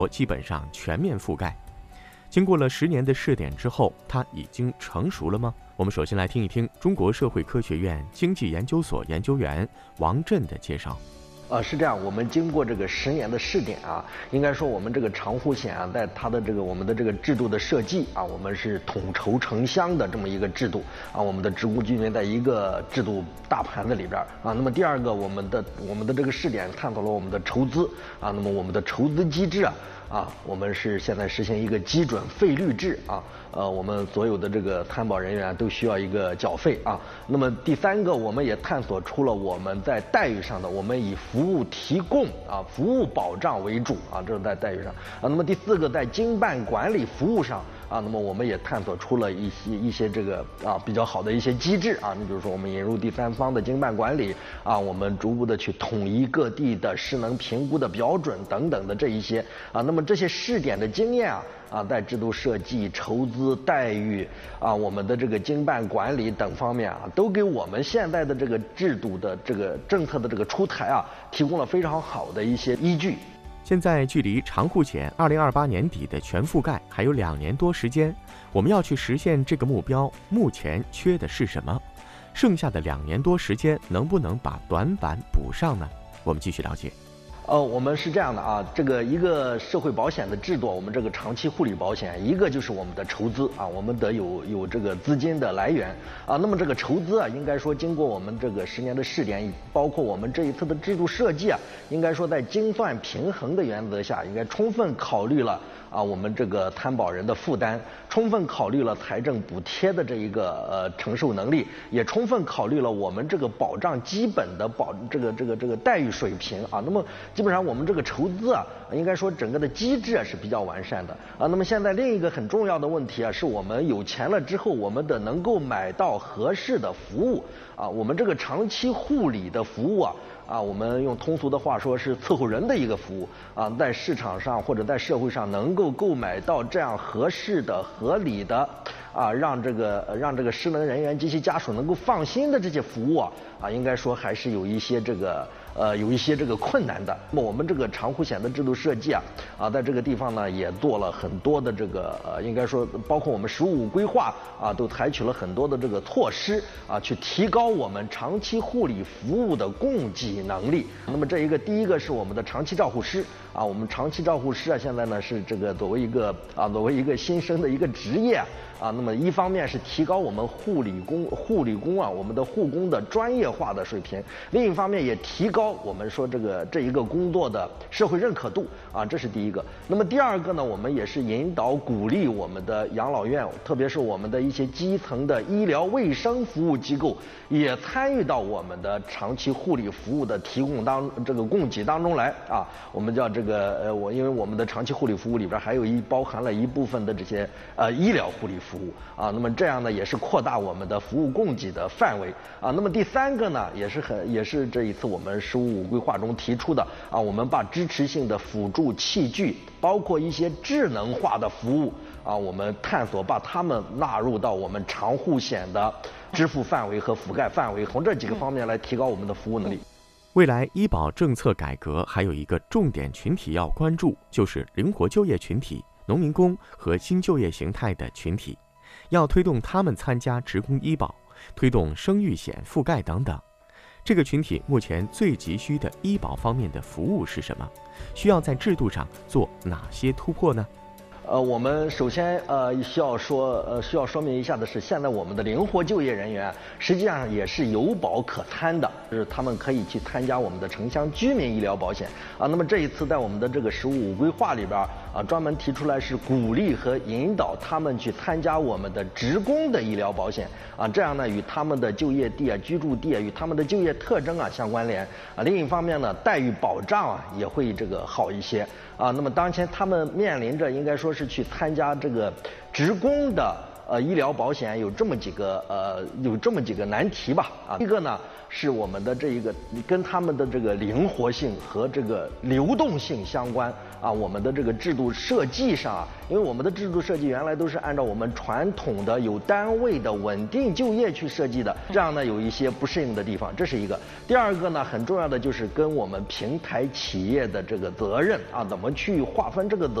基本上全面覆盖。经过了10年的试点之后，它已经成熟了吗？我们首先来听一听中国社会科学院经济研究所研究员王震的介绍。 是这样，我们经过这个10年的试点啊，应该说我们这个长护险啊，在它的我们的这个制度的设计啊，我们是统筹城乡的这么一个制度啊，我们的职工居民在一个制度大盘子里边啊。那么第二个，我们的这个试点探讨了我们的筹资啊，那么我们的筹资机制我们是现在实行一个基准费率制啊，我们所有的这个参保人员都需要一个缴费啊。那么第三个，我们也探索出了我们在待遇上的，我们以服务提供服务保障为主啊，这是在待遇上啊。那么第四个，在经办管理服务上那么我们也探索出了一些这个比较好的一些机制啊，你比如说我们引入第三方的经办管理我们逐步的去统一各地的失能评估的标准等等的这一些那么这些试点的经验在制度设计、筹资、待遇我们的这个经办管理等方面都给我们现在的这个制度的这个政策的这个出台提供了非常好的一些依据。 现在距离长护险2028年底的全覆盖还有2年多时间，我们要去实现这个目标，目前缺的是什么？剩下的2年多时间能不能把短板补上呢？我们继续了解。 我们是这样的这个一个社会保险的制度，我们这个长期护理保险，一个就是我们的筹资我们得有这个资金的来源那么这个筹资应该说经过我们这个10年的试点，包括我们这一次的制度设计应该说在精算平衡的原则下，应该充分考虑了我们这个担保人的负担，充分考虑了财政补贴的这一个承受能力，也充分考虑了我们这个保障基本的这个待遇水平那么基本上我们这个筹资应该说整个的机制是比较完善的那么现在另一个很重要的问题是我们有钱了之后，我们的能够买到合适的服务我们这个长期护理的服务我们用通俗的话说是伺候人的一个服务在市场上或者在社会上能够购买到这样合适的、合理的让这个失能人员及其家属能够放心的这些服务应该说还是有一些这个困难的。那么我们这个长护险的制度设计在这个地方呢也做了很多的这个应该说包括我们15规划都采取了很多的这个措施去提高我们长期护理服务的供给能力。那么第一个是我们的长期照护师我们长期照护师现在呢是这个作为一个新生的一个职业那么一方面是提高我们护理工我们的护工的专业化的水平，另一方面也提高我们说这一个工作的社会认可度这是第一个。那么第二个呢，我们也是引导鼓励我们的养老院，特别是我们的一些基层的医疗卫生服务机构也参与到我们的长期护理服务的提供供给当中来我们叫因为我们的长期护理服务里边还有包含了一部分的这些医疗护理服务那么这样呢也是扩大我们的服务供给的范围那么第三个呢也是这一次我们15规划中提出的我们把支持性的辅助器具，包括一些智能化的服务我们探索把它们纳入到我们长护险的支付范围和覆盖范围，从这几个方面来提高我们的服务能力。 未来医保政策改革还有一个重点群体要关注，就是灵活就业群体、农民工和新就业形态的群体，要推动他们参加职工医保，推动生育险覆盖等等。这个群体目前最急需的医保方面的服务是什么？需要在制度上做哪些突破呢？ 我们首先需要说明一下的是，现在我们的灵活就业人员实际上也是有保可参的，就是他们可以去参加我们的城乡居民医疗保险那么这一次在我们的这个15规划里边专门提出来是鼓励和引导他们去参加我们的职工的医疗保险这样呢与他们的就业地居住地与他们的就业特征相关联另一方面呢待遇保障也会好一些那么当前他们面临着应该说是去参加这个职工的医疗保险有这么几个难题吧啊。一个呢是我们的这一个跟他们的这个灵活性和这个流动性相关啊。我们的这个制度设计上啊，因为我们的制度设计原来都是按照我们传统的有单位的稳定就业去设计的，这样呢有一些不适应的地方，这是一个。第二个呢，很重要的就是跟我们平台企业的这个责任啊，怎么去划分这个责任。